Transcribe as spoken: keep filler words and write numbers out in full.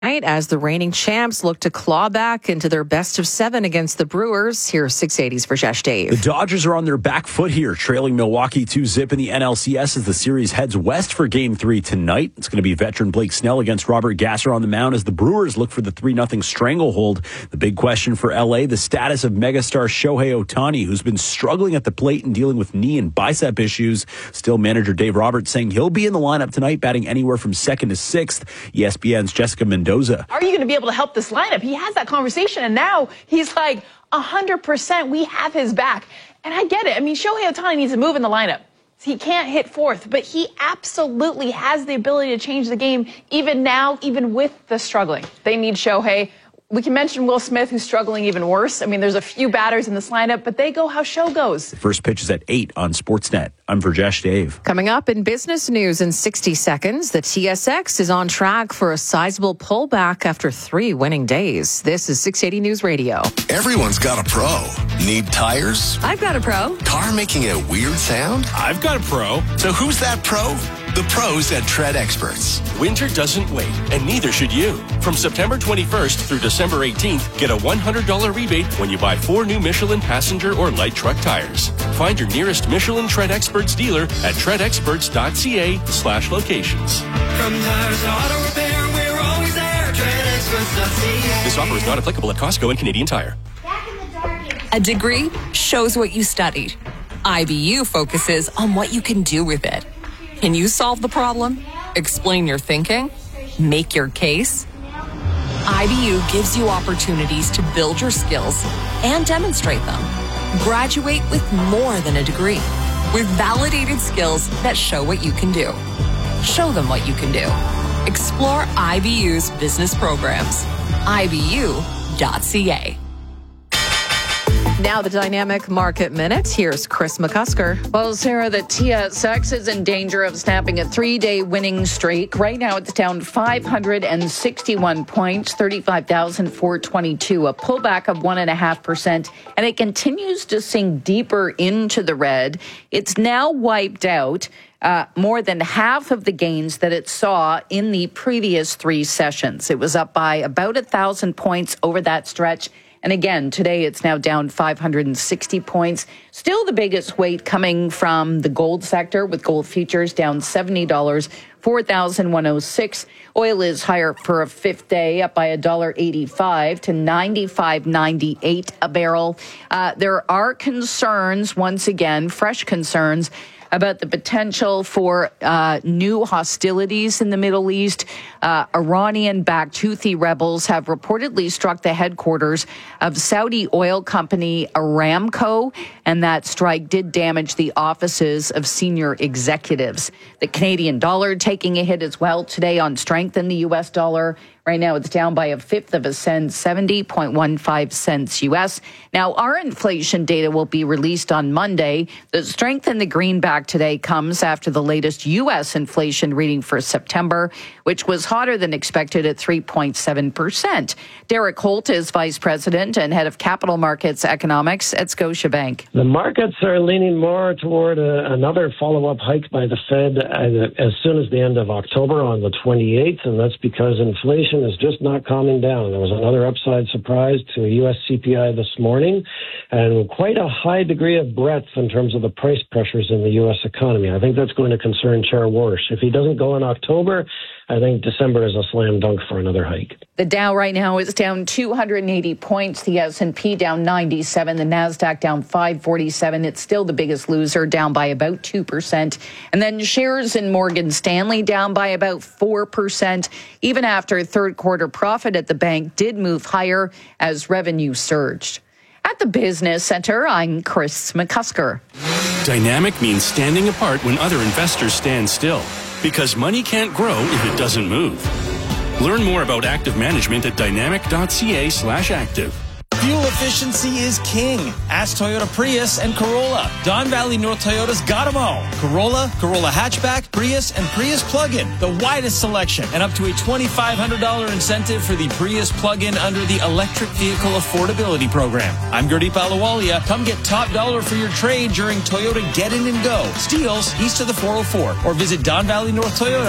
Right, as the reigning champs look to claw back into their best of seven against the Brewers. Here's six eighty's Rajesh Dave. The Dodgers are on their back foot here, trailing Milwaukee two zip in the N L C S as the series heads west for Game three tonight. It's going to be veteran Blake Snell against Robert Gasser on the mound as the Brewers look for the three nothing stranglehold. The big question for L A, the status of megastar Shohei Ohtani, who's been struggling at the plate and dealing with knee and bicep issues. Still, manager Dave Roberts saying he'll be in the lineup tonight, batting anywhere from second to sixth. E S P N's Jessica Mendoza. Are you going to be able to help this lineup? He has that conversation, and now he's like, one hundred percent we have his back. And I get it. I mean, Shohei Ohtani needs to move in the lineup. He can't hit fourth, but he absolutely has the ability to change the game, even now, even with the struggling. They need Shohei. We can mention Will Smith, who's struggling even worse. I mean, there's a few batters in this lineup, but they go how show goes. The first pitch is at eight on Sportsnet. I'm Rajesh Dave. Coming up in business news in sixty seconds, the T S X is on track for a sizable pullback after three winning days. This is six eighty News Radio. Everyone's got a pro. Need tires? I've got a pro. Car making a weird sound? I've got a pro. So who's that pro? The pros at Tread Experts. Winter doesn't wait, and neither should you. From September twenty-first through December eighteenth, get a one hundred dollars rebate when you buy four new Michelin passenger or light truck tires. Find your nearest Michelin Tread Experts dealer at treadexperts.ca slash locations. From tires to auto repair, we're always there. tread experts dot c a. This offer is not applicable at Costco and Canadian Tire. A degree shows what you studied. I B U focuses on what you can do with it. Can you solve the problem? Explain your thinking? Make your case? I B U gives you opportunities to build your skills and demonstrate them. Graduate with more than a degree, with validated skills that show what you can do. Show them what you can do. Explore I B U's business programs. I B U dot c a. Now the Dynamic Market Minute. Here's Chris McCusker. Well, Sarah, the T S X is in danger of snapping a three-day winning streak. Right now, it's down five hundred sixty-one points, thirty-five thousand four hundred twenty-two, a pullback of one point five percent, and it continues to sink deeper into the red. It's now wiped out Uh, more than half of the gains that it saw in the previous three sessions. It was up by about a thousand points over that stretch. And again, today it's now down five hundred sixty points. Still the biggest weight coming from the gold sector, with gold futures down seventy dollars, four thousand one hundred six. Oil is higher for a fifth day, up by one dollar eighty-five to ninety-five ninety-eight a barrel. Uh, there are concerns, once again, fresh concerns, about the potential for uh, new hostilities in the Middle East. Uh, Iranian-backed Houthi rebels have reportedly struck the headquarters of Saudi oil company Aramco, and that strike did damage the offices of senior executives. The Canadian dollar taking a hit as well today on strength in the U S dollar. Right now, it's down by a fifth of a cent, seventy point one five cents U S. Now, our inflation data will be released on Monday. The strength in the greenback today comes after the latest U S inflation reading for September, which was hotter than expected at three point seven percent. Derek Holt is vice president and head of capital markets economics at Scotiabank. The markets are leaning more toward a, another follow-up hike by the Fed as soon as the end of October on the twenty-eighth, and that's because inflation is just not calming down. There was another upside surprise to U S C P I this morning, and quite a high degree of breadth in terms of the price pressures in the U S economy. I think that's going to concern Chair Warsh. If he doesn't go in October, I think December is a slam dunk for another hike. The Dow right now is down two hundred eighty points. The S and P down ninety-seven. The NASDAQ down five forty-seven. It's still the biggest loser, down by about two percent. And then shares in Morgan Stanley down by about four percent. Even after third quarter profit at the bank did move higher as revenue surged. At the Business Center, I'm Chris McCusker. Dynamic means standing apart when other investors stand still. Because money can't grow if it doesn't move. Learn more about active management at dynamic.ca slash active. Fuel efficiency is king. Ask Toyota Prius and Corolla. Don Valley North Toyota's got them all. Corolla, Corolla Hatchback, Prius, and Prius Plug-in. The widest selection and up to a twenty-five hundred dollars incentive for the Prius Plug-in under the Electric Vehicle Affordability Program. I'm Gurdeep Ahluwalia. Come get top dollar for your trade during Toyota Get In and Go. Steals east of the four oh four. Or visit Don Valley North Toyota